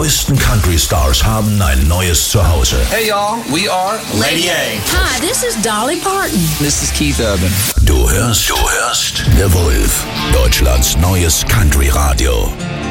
neuesten Country Stars haben ein neues Zuhause. Hey y'all, we are Lady A. Hi, this is Dolly Parton. This is Keith Urban. Du hörst The Wolf, Deutschlands neues Country Radio.